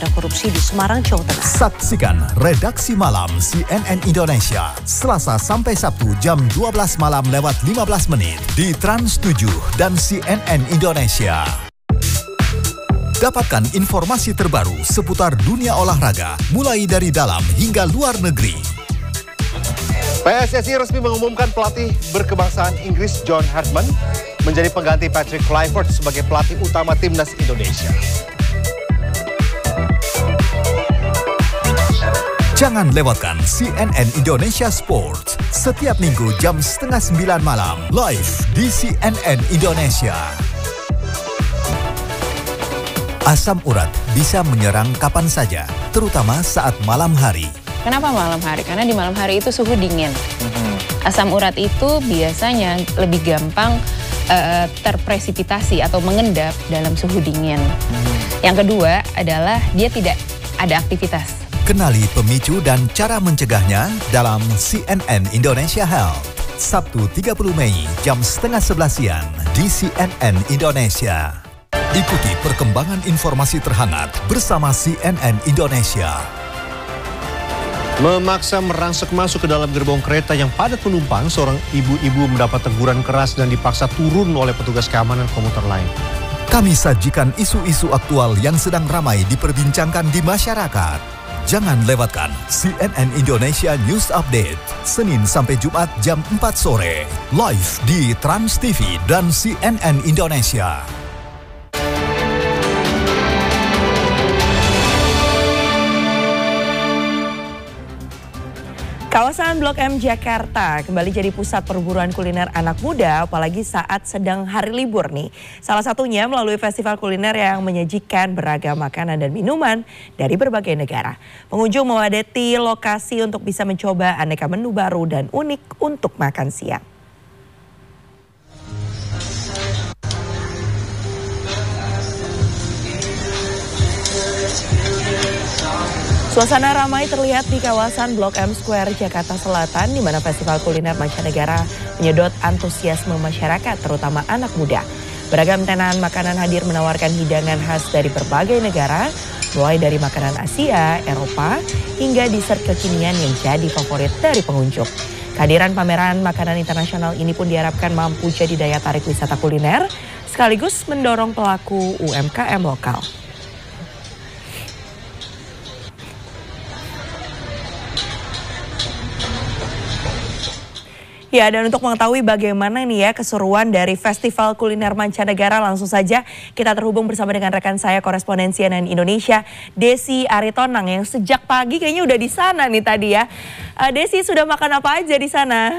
Tindak Korupsi di Semarang, Jawa Tengah. Saksikan Redaksi Malam CNN Indonesia Selasa sampai Sabtu jam 12 malam lewat 15 menit di Trans 7 dan CNN Indonesia. Dapatkan informasi terbaru seputar dunia olahraga mulai dari dalam hingga luar negeri. PSSI resmi mengumumkan pelatih berkebangsaan Inggris John Hartman menjadi pengganti Patrick Kluivert sebagai pelatih utama timnas Indonesia. Jangan lewatkan CNN Indonesia Sports setiap minggu jam 8:30 malam live di CNN Indonesia. Asam urat bisa menyerang kapan saja, terutama saat malam hari. Kenapa malam hari? Karena di malam hari itu suhu dingin. Asam urat itu biasanya lebih gampang terpresipitasi atau mengendap dalam suhu dingin. Yang kedua adalah dia tidak ada aktivitas. Kenali pemicu dan cara mencegahnya dalam CNN Indonesia Health. Sabtu 30 Mei jam 10:30 siang di CNN Indonesia. Ikuti perkembangan informasi terhangat bersama CNN Indonesia. Memaksa merangsek masuk ke dalam gerbong kereta yang padat penumpang, seorang ibu-ibu mendapat teguran keras dan dipaksa turun oleh petugas keamanan komuter lain. Kami sajikan isu-isu aktual yang sedang ramai diperbincangkan di masyarakat. Jangan lewatkan CNN Indonesia News Update, Senin sampai Jumat jam 4 sore, live di Trans TV dan CNN Indonesia. Kawasan Blok M Jakarta kembali jadi pusat perburuan kuliner anak muda, apalagi saat sedang hari libur nih. Salah satunya melalui festival kuliner yang menyajikan beragam makanan dan minuman dari berbagai negara. Pengunjung memadati lokasi untuk bisa mencoba aneka menu baru dan unik untuk makan siang. Suasana ramai terlihat di kawasan Blok M Square, Jakarta Selatan, di mana festival kuliner mancanegara menyedot antusiasme masyarakat, terutama anak muda. Beragam tenan makanan hadir menawarkan hidangan khas dari berbagai negara, mulai dari makanan Asia, Eropa, hingga dessert kekinian yang jadi favorit dari pengunjung. Kehadiran pameran makanan internasional ini pun diharapkan mampu jadi daya tarik wisata kuliner, sekaligus mendorong pelaku UMKM lokal. Ya, dan untuk mengetahui bagaimana nih ya keseruan dari Festival Kuliner Mancanegara, langsung saja kita terhubung bersama dengan rekan saya koresponden CNN Indonesia, Desi Aritonang, yang sejak pagi kayaknya udah di sana nih tadi ya. Desi, sudah makan apa aja di sana?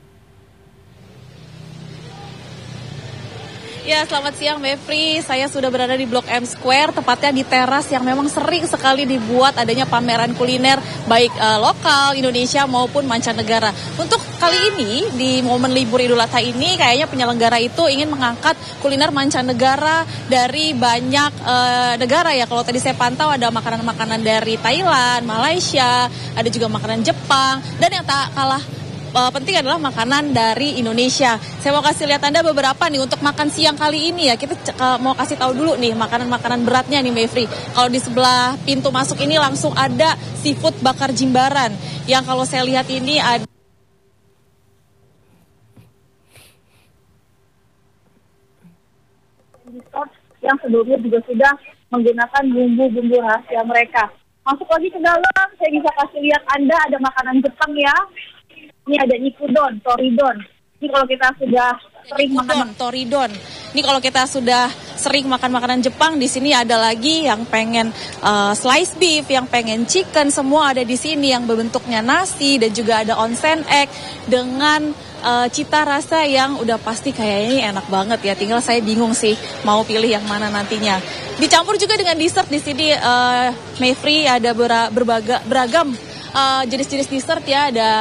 Ya, selamat siang Mevri. Saya sudah berada di Blok M Square, tepatnya di teras yang memang sering sekali dibuat adanya pameran kuliner baik lokal, Indonesia maupun mancanegara. Untuk kali ini di momen libur Idul Adha ini kayaknya penyelenggara itu ingin mengangkat kuliner mancanegara dari banyak negara ya. Kalau tadi saya pantau ada makanan-makanan dari Thailand, Malaysia, ada juga makanan Jepang, dan yang tak kalah penting adalah makanan dari Indonesia. Saya mau kasih lihat Anda beberapa nih untuk makan siang kali ini ya. Kita mau kasih tahu dulu nih makanan-makanan beratnya nih Mevri. Kalau di sebelah pintu masuk ini langsung ada seafood bakar Jimbaran. Yang kalau saya lihat ini ada yang sebelumnya juga sudah menggunakan bumbu-bumbu rahasia mereka. Masuk lagi ke dalam, saya bisa kasih lihat Anda ada makanan Jepang ya. Ini ada Nikudon, Toridon. Ini kalau kita sudah sering makan Toridon. Ini kalau kita sudah sering makan makanan Jepang, di sini ada lagi yang pengen slice beef, yang pengen chicken, semua ada di sini yang berbentuknya nasi dan juga ada onsen egg dengan cita rasa yang udah pasti kayak ini enak banget ya. Tinggal saya bingung sih mau pilih yang mana nantinya. Dicampur juga dengan dessert di sini Mevri, ada beragam jenis-jenis dessert ya, ada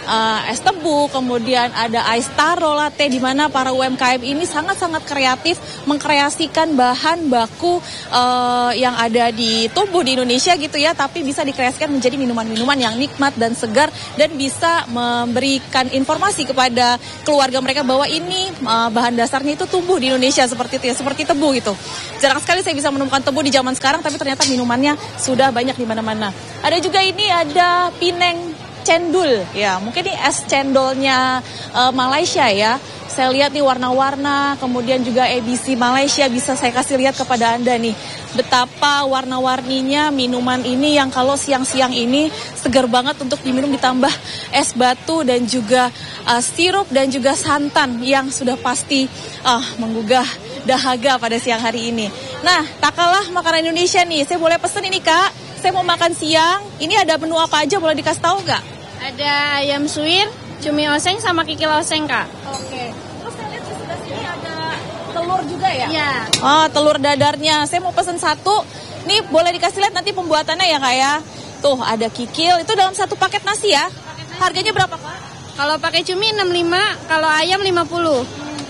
es tebu, kemudian ada ice taro latte, di mana para UMKM ini sangat-sangat kreatif mengkreasikan bahan baku yang ada di tubuh di Indonesia gitu ya, tapi bisa dikreasikan menjadi minuman-minuman yang nikmat dan segar dan bisa memberikan informasi kepada keluarga mereka bahwa ini bahan dasarnya itu tumbuh di Indonesia seperti itu ya, seperti tebu gitu. Jarang sekali saya bisa menemukan tebu di zaman sekarang, tapi ternyata minumannya sudah banyak di mana-mana. Ada juga ini ada Pineng cendol ya, mungkin ini es cendolnya Malaysia ya. Saya lihat nih warna-warna, kemudian juga ABC Malaysia, bisa saya kasih lihat kepada Anda nih betapa warna-warninya minuman ini yang kalau siang-siang ini segar banget untuk diminum, ditambah es batu dan juga sirup dan juga santan yang sudah pasti menggugah dahaga pada siang hari ini. Nah, tak kalah makanan Indonesia nih, saya boleh pesen ini Kak, saya mau makan siang, ini ada menu apa aja, boleh dikasih tahu nggak? Ada ayam suwir, cumi oseng, sama kikil oseng, Kak. Oke. Terus saya lihat di sebelah sini ada telur juga ya? Iya. Oh, telur dadarnya. Saya mau pesen satu. Nih, boleh dikasih lihat nanti pembuatannya ya, Kak ya? Tuh, ada kikil. Itu dalam satu paket nasi ya? Harganya berapa, Kak? Kalau pakai cumi 65, kalau ayam 50.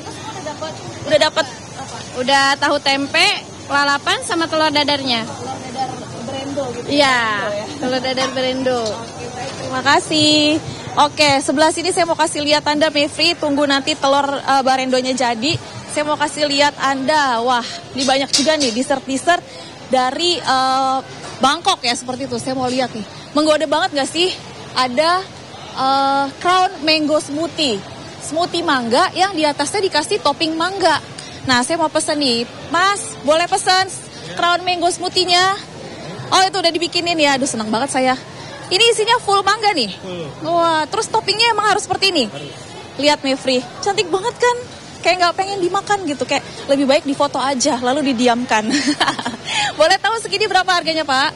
Udah dapat Udah tahu tempe, lalapan, sama telur dadarnya. telur dadar Brendo gitu. Iya, telur dadar Brendo. Terima kasih. Oke, sebelah sini saya mau kasih lihat Anda, Mevri. Tunggu nanti telur barendonya jadi. Saya mau kasih lihat Anda. Wah, ini banyak juga nih dessert-dessert dari Bangkok ya, seperti itu. Saya mau lihat nih. Menggoda banget gak sih? Ada Crown Mango Smoothie. Smoothie mangga yang di atasnya dikasih topping mangga. Nah, saya mau pesen nih. Mas, boleh pesen Crown Mango Smoothie-nya? Oh, itu udah dibikinin ya. Aduh, senang banget saya. Ini isinya full mangga nih. Wah, terus toppingnya emang harus seperti ini. Lihat Mevri, cantik banget kan? Kayak nggak pengen dimakan gitu, kayak lebih baik difoto aja lalu didiamkan. Boleh tahu segini berapa harganya Pak?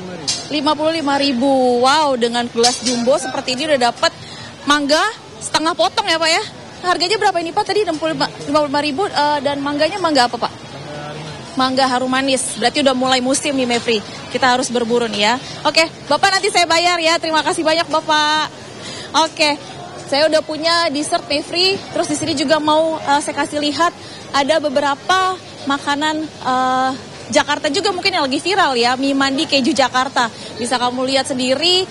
55.000. Wow, dengan gelas jumbo seperti ini udah dapat mangga setengah potong ya Pak ya. Harganya berapa ini Pak? Tadi 55.000 dan mangganya mangga apa Pak? Mangga harum manis. Berarti udah mulai musim nih Mevri. Kita harus berburu nih ya. Oke, Bapak nanti saya bayar ya. Terima kasih banyak Bapak. Oke, saya udah punya dessert Mevri. Terus di sini juga mau saya kasih lihat ada beberapa makanan Jakarta juga mungkin yang lagi viral ya. Mie mandi keju Jakarta. Bisa kamu lihat sendiri.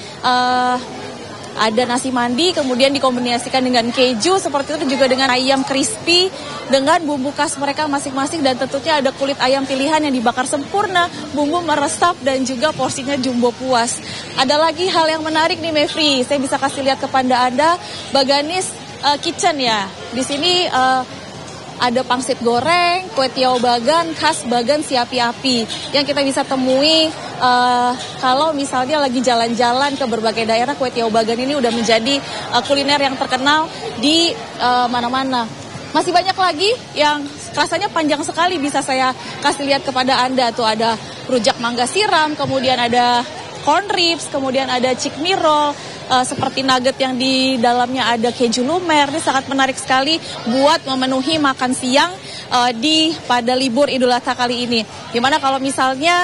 Ada nasi mandi, kemudian dikombinasikan dengan keju, seperti itu juga dengan ayam crispy, dengan bumbu khas mereka masing-masing, dan tentunya ada kulit ayam pilihan yang dibakar sempurna, bumbu meresap, dan juga porsinya jumbo puas. Ada lagi hal yang menarik nih Mevri, saya bisa kasih lihat kepada Anda, Baganis Kitchen ya. Di sini ada pangsit goreng, kue tiaw Bagan, khas Bagan si api-api, yang kita bisa temui kalau misalnya lagi jalan-jalan ke berbagai daerah. Kue tiaw Bagan ini udah menjadi kuliner yang terkenal di mana-mana. Masih banyak lagi yang rasanya panjang sekali, bisa saya kasih lihat kepada Anda. Tuh ada rujak mangga siram, kemudian ada corn ribs, kemudian ada chickpea roll, seperti nugget yang di dalamnya ada keju lumer. Ini sangat menarik sekali buat memenuhi makan siang pada libur Idul Adha kali ini. Gimana kalau misalnya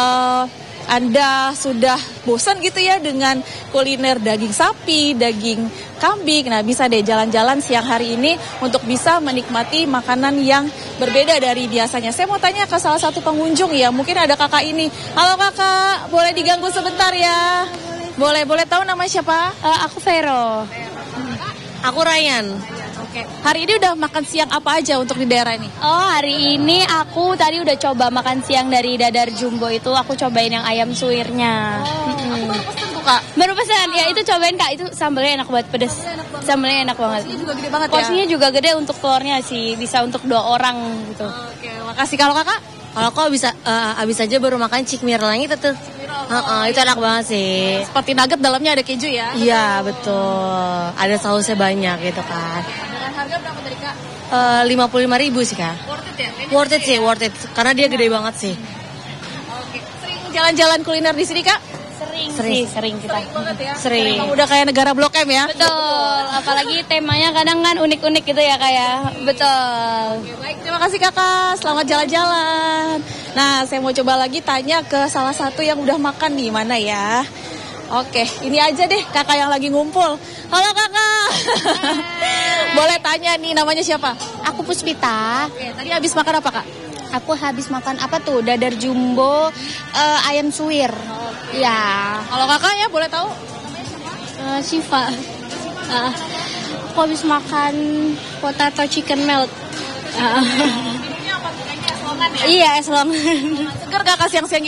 Anda sudah bosan gitu ya dengan kuliner daging sapi, daging kambing. Nah, bisa deh jalan-jalan siang hari ini untuk bisa menikmati makanan yang berbeda dari biasanya. Saya mau tanya ke salah satu pengunjung ya, mungkin ada kakak ini. Halo kakak, boleh diganggu sebentar ya? Boleh tahu nama siapa? Aku Vero. Aku Ryan. Oke. Hari ini udah makan siang apa aja untuk di daerah ini? Oh, hari ini aku tadi udah coba makan siang dari dadar jumbo itu. Aku cobain yang ayam suwirnya. Aku baru pesen tuh kak. Baru pesan, ya itu cobain kak. Itu sambalnya enak banget, pedes. Sambalnya enak banget. Porsinya juga gede banget ya? Porsinya juga gede untuk telurnya sih. Bisa untuk 2 orang gitu. Oke, makasih. Kalau kakak? Kalau kok bisa abis aja baru makan chickpea roll itu tuh. Itu enak banget sih. Seperti nugget dalamnya ada keju ya? Iya betul. Ada sausnya banyak gitu kan. Dengan harga berapa tadi kak? 55.000 sih kak. Worth it ya? Worth it. Karena dia gede banget sih. Oke. Sering jalan-jalan kuliner di sini kak? Sering kita. Banget ya? Sering. Emang udah kayak negara Blok M ya? Betul. Apalagi temanya kadang kan unik-unik gitu ya kayak. Betul. Oke, baik, terima kasih kakak. Selamat jalan-jalan. Nah, saya mau coba lagi tanya ke salah satu yang udah makan di mana ya. Oke, ini aja deh kakak yang lagi ngumpul. Halo kakak. Boleh tanya nih namanya siapa? Aku Puspita. Oke, tadi habis makan apa kak? Aku habis makan apa tuh? Dadar jumbo, ayam suwir. Ya. Kalau kakaknya boleh tahu? Siva. Aku habis makan potato chicken melt. Ini apa bukannya eslongan ya? Iya, eslongan. Seger kakak siang-siang